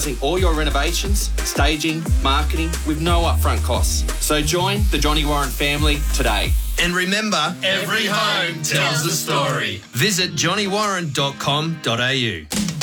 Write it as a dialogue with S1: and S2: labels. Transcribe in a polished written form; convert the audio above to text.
S1: organising all your renovations, staging, marketing with no upfront costs. So join the Johnny Warren family today.
S2: And remember, every home tells a story. Visit johnnywarren.com.au.